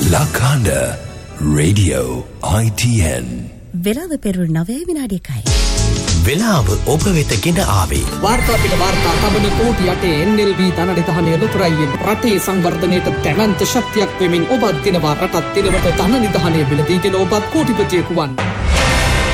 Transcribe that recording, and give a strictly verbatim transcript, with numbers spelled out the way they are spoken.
Lakanda Radio I T N. වෙලාව පෙරවරු නවය විනාඩි එකයි. වෙලාව ඔබ වෙත ගෙන ආවේ. වාර්තා පිට වාර්තා තබන කෝටි යටේ එන් එල් බී ධනනිධානය ලුතරයියෙන් රටේ සංවර්ධනයට දැවැන්ත ශක්තියක් වෙමින් ඔබත් දිනවා රටත් දිනවට ධන නිධානය බිලදීගෙන ඔබත් කෝටිපතියෙකු වන්න.